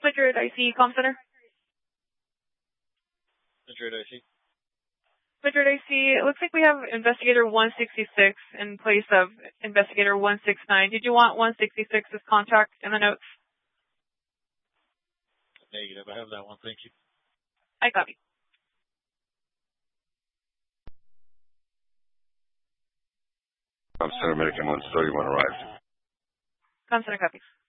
Madrid IC Comm Center. Madrid IC. Madrid IC, it looks like we have Investigator 166 in place of Investigator 169. Did you want 166's contact in the notes? Negative. I have that one. Thank you. I copy. Comm Center, American 131 arrived. Comm Center copies.